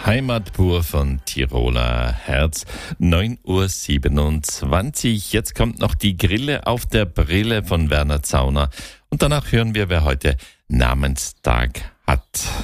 Heimat pur von Tiroler Herz. 9:27 Uhr. Jetzt kommt noch die Grille auf der Brille von Werner Zauner. Und danach hören wir, wer heute Namenstag hat.